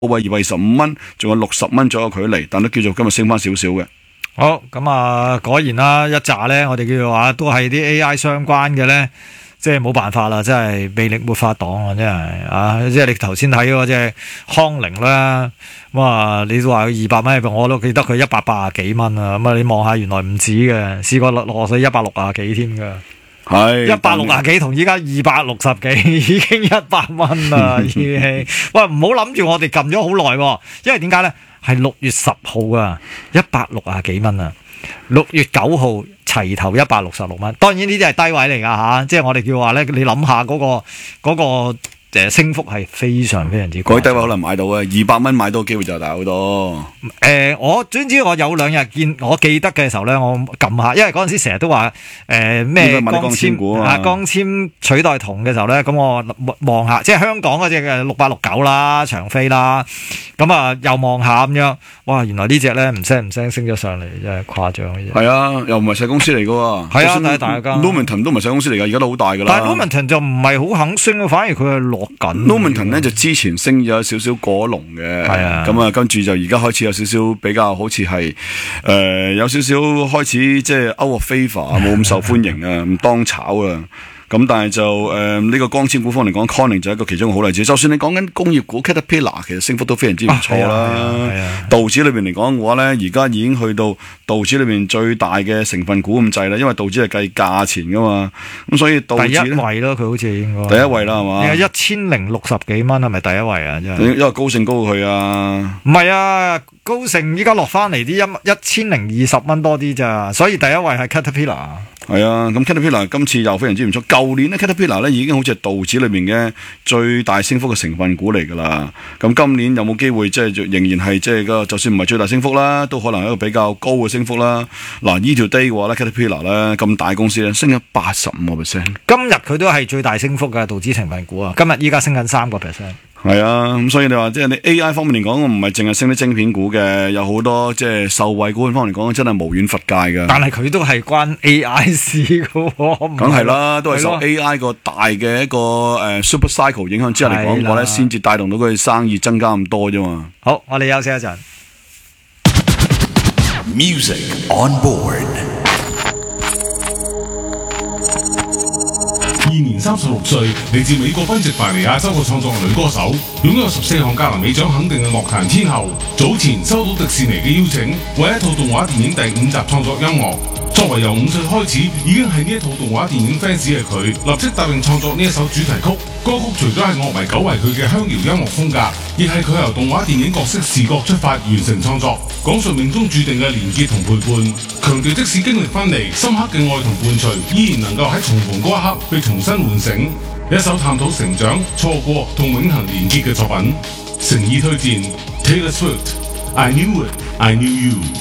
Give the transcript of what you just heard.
位25蚊，仲有60蚊左右距離，但都叫做今日升翻少少嘅。 好，咁啊，果然啦，一紮咧，我哋叫做話都係啲 AI 相關嘅咧，即係冇辦法啦，真係魅力沒法擋啊，真係啊！即係你頭先睇嗰隻康寧啦，咁啊，你都話200蚊，我都記得佢180幾蚊啊，咁啊，你望下原來唔止嘅，試過落水160幾添㗎。係160幾同依家260幾，已經100蚊啦，已經。喂，唔好諗住我哋撳咗好耐，因為點解咧？係6月10號啊，160幾蚊啊！6月9號齊頭166蚊。當然呢啲係低位嚟㗎嚇，即係我哋叫話咧，你諗下嗰個升幅係非常非常之高。 嗰啲低位可能買到嘅，200蚊買到機會就大好多。 我總之我有2日見，我記得嘅時候咧，我撳下，因為嗰陣時成日都話咩光纖股啊，光纖取代銅嘅時候咧，咁我望下，即係香港嗰隻嘅6869啦，長飛啦，咁啊又望下咁樣，哇！原來呢隻咧唔聲升咗上嚟，真係誇張嘅啫。 係啊，又唔係細公司嚟㗎喎。係啊，但係大家 Lumentum 都唔係細公司嚟㗎，而家都好大㗎啦。 但係 Lumentum 就唔係好肯升，反而佢係落緊。 Lumentum 咧就之前升咗少少過龍嘅，咁啊跟住就而家開始有少少比較好似係有少少開始即係 out of favor，冇咁受歡迎啊，唔當炒啊。咁但係就呢個光纖股方嚟講 Corning 就係一個其中嘅好例子。就算你講緊工業股 Caterpillar， 其實升幅都非常之唔錯啦。道指裏邊嚟講嘅話咧，而家已經去到道指裏邊最大嘅成分股咁滯啦。因為道指係計價錢噶嘛，咁所以道指第一位咯，佢好似應該第一位啦，係嘛？ 而家1060幾蚊係咪第一位啊？真係因為高盛高佢啊？ 唔係啊，高盛依家落翻嚟啲1020蚊多啲咋，所以第一位係 Caterpillar。 係啊，咁 Caterpillar 今次又非常之唔錯。舊年咧 Caterpillar 咧已經好似係道指裏面嘅最大升幅嘅成分股嚟㗎啦。咁今年有冇機會即係仍然係即係個就算唔係最大升幅啦，都可能係一個比較高嘅升幅啦。嗱，呢條 day 嘅話咧 Caterpillar 咧咁大公司咧升咗85%。 今日佢都係最大升幅嘅道指成分股啊！今日依家升緊3%。 係啊，咁所以你話即係你 AI 方面嚟講，唔係淨係升啲晶片股嘅，有好多即係受惠股方面嚟講，真係無遠弗屆㗎。 但係佢都係關 AI 事㗎喎。 梗係啦，都係受 AI 個大嘅一個super cycle 影響之下嚟講嘅話咧，先至帶動到佢生意增加咁多啫嘛。 好，我哋休息一陣。 Music on board。 現年36歲，嚟自美國賓夕凡尼亞州嘅創作女歌手，擁有14項格林美獎肯定嘅樂壇天后。早前收到迪士尼嘅邀請，為一套動畫電影第5集創作音樂。作為由5歲開始已經係呢一套動畫電影 fans 嘅佢，立即答應創作呢一首主題曲。歌曲除咗係樂迷久違佢嘅鄉謠音樂風格，亦係佢由動畫電影角色視覺出發完成創作，講述命中注定嘅連結同陪伴，強調即使經歷分離，深刻嘅愛同伴隨，依然能夠喺重逢嗰一刻被重新喚醒。一首探討成長、錯過同永恆連結嘅作品，誠意推薦 Taylor Swift I Knew It, I Knew You。